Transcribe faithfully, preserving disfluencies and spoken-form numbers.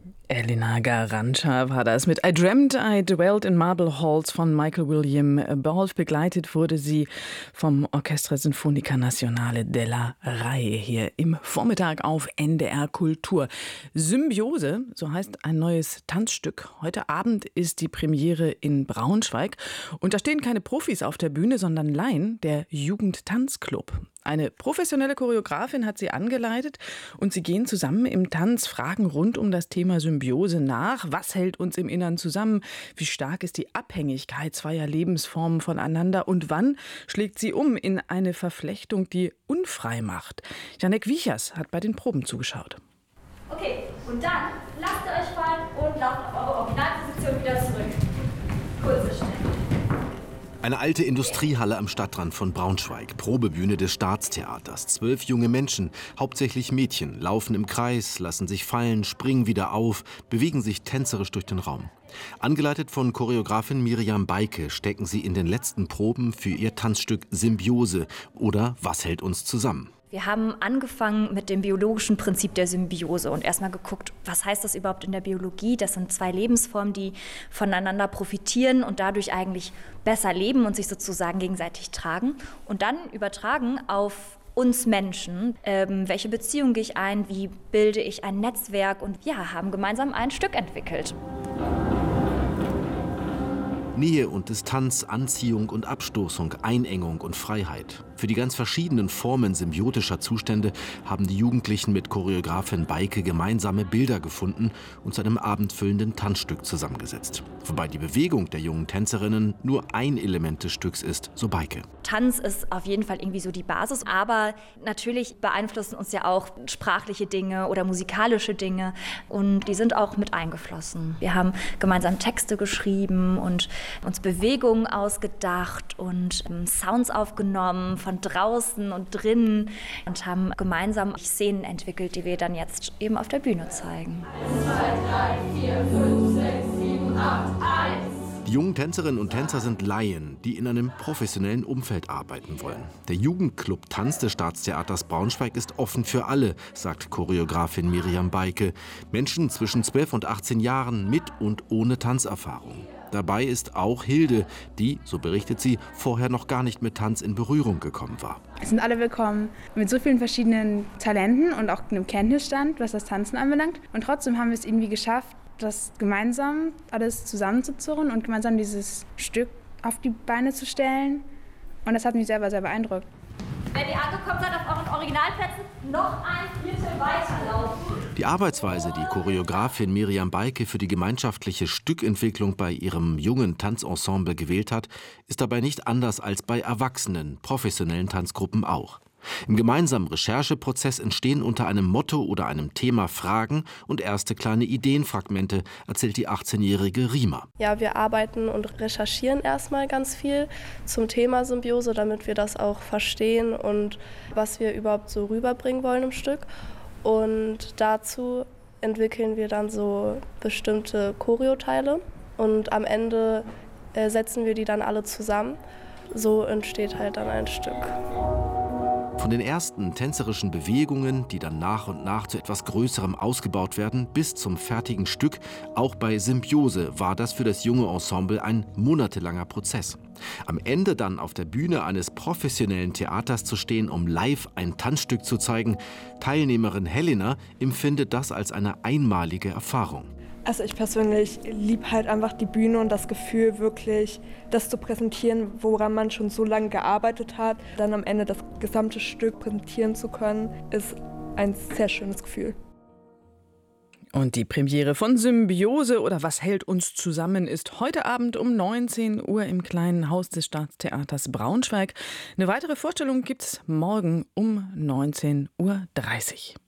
Elena Garanca war das mit I Dreamt I Dwelt in Marble Halls von Michael William Balfe. Begleitet wurde sie vom Orchestra Sinfonica Nazionale della Rai hier im Vormittag auf N D R Kultur. Symbiose, so heißt ein neues Tanzstück. Heute Abend ist die Premiere in Braunschweig. Und da stehen keine Profis auf der Bühne, sondern Laien, der Jugendtanzclub. Eine professionelle Choreografin hat sie angeleitet und sie gehen zusammen im Tanz Fragen rund um das Thema Symbiose nach. Was hält uns im Innern zusammen? Wie stark ist die Abhängigkeit zweier Lebensformen voneinander? Und wann schlägt sie um in eine Verflechtung, die unfrei macht? Janek Wiechers hat bei den Proben zugeschaut. Okay, und dann lasst ihr euch fallen und lauft auf eure Originalposition wieder zurück. Kurze Stelle. Eine alte Industriehalle am Stadtrand von Braunschweig, Probebühne des Staatstheaters. Zwölf junge Menschen, hauptsächlich Mädchen, laufen im Kreis, lassen sich fallen, springen wieder auf, bewegen sich tänzerisch durch den Raum. Angeleitet von Choreografin Miriam Beike stecken sie in den letzten Proben für ihr Tanzstück Symbiose oder Was hält uns zusammen? Wir haben angefangen mit dem biologischen Prinzip der Symbiose und erstmal geguckt, was heißt das überhaupt in der Biologie? Das sind zwei Lebensformen, die voneinander profitieren und dadurch eigentlich besser leben und sich sozusagen gegenseitig tragen. Und dann übertragen auf uns Menschen, ähm, welche Beziehung gehe ich ein, wie bilde ich ein Netzwerk und ja, haben gemeinsam ein Stück entwickelt. Nähe und Distanz, Anziehung und Abstoßung, Einengung und Freiheit. Für die ganz verschiedenen Formen symbiotischer Zustände haben die Jugendlichen mit Choreografin Beike gemeinsame Bilder gefunden und zu einem abendfüllenden Tanzstück zusammengesetzt. Wobei die Bewegung der jungen Tänzerinnen nur ein Element des Stücks ist, so Beike. Tanz ist auf jeden Fall irgendwie so die Basis, aber natürlich beeinflussen uns ja auch sprachliche Dinge oder musikalische Dinge und die sind auch mit eingeflossen. Wir haben gemeinsam Texte geschrieben und uns Bewegungen ausgedacht und ähm, Sounds aufgenommen von draußen und drinnen und haben gemeinsam Szenen entwickelt, die wir dann jetzt eben auf der Bühne zeigen. eins, zwei, drei, vier, fünf, sechs, sieben, acht, eins. Die jungen Tänzerinnen und Tänzer sind Laien, die in einem professionellen Umfeld arbeiten wollen. Der Jugendclub Tanz des Staatstheaters Braunschweig ist offen für alle, sagt Choreografin Miriam Beike. Menschen zwischen zwölf und achtzehn Jahren mit und ohne Tanzerfahrung. Dabei ist auch Hilde, die, so berichtet sie, vorher noch gar nicht mit Tanz in Berührung gekommen war. Es sind alle willkommen mit so vielen verschiedenen Talenten und auch einem Kenntnisstand, was das Tanzen anbelangt. Und trotzdem haben wir es irgendwie geschafft, das gemeinsam alles zusammenzuzurren und gemeinsam dieses Stück auf die Beine zu stellen. Und das hat mich selber sehr beeindruckt. Wenn ihr angekommen seid auf euren Originalplätzen, noch ein Viertel weiterlaufen. Die Arbeitsweise, die Choreografin Miriam Beike für die gemeinschaftliche Stückentwicklung bei ihrem jungen Tanzensemble gewählt hat, ist dabei nicht anders als bei erwachsenen, professionellen Tanzgruppen auch. Im gemeinsamen Rechercheprozess entstehen unter einem Motto oder einem Thema Fragen und erste kleine Ideenfragmente, erzählt die achtzehnjährige Rima. Ja, wir arbeiten und recherchieren erstmal ganz viel zum Thema Symbiose, damit wir das auch verstehen und was wir überhaupt so rüberbringen wollen im Stück. Und dazu entwickeln wir dann so bestimmte Choreoteile und am Ende äh, setzen wir die dann alle zusammen. So entsteht halt dann ein Stück. Von den ersten tänzerischen Bewegungen, die dann nach und nach zu etwas Größerem ausgebaut werden, bis zum fertigen Stück, auch bei Symbiose, war das für das junge Ensemble ein monatelanger Prozess. Am Ende dann auf der Bühne eines professionellen Theaters zu stehen, um live ein Tanzstück zu zeigen, Teilnehmerin Helena empfindet das als eine einmalige Erfahrung. Also ich persönlich liebe halt einfach die Bühne und das Gefühl, wirklich das zu präsentieren, woran man schon so lange gearbeitet hat. Dann am Ende das gesamte Stück präsentieren zu können, ist ein sehr schönes Gefühl. Und die Premiere von Symbiose oder Was hält uns zusammen ist heute Abend um neunzehn Uhr im kleinen Haus des Staatstheaters Braunschweig. Eine weitere Vorstellung gibt es morgen um neunzehn Uhr dreißig.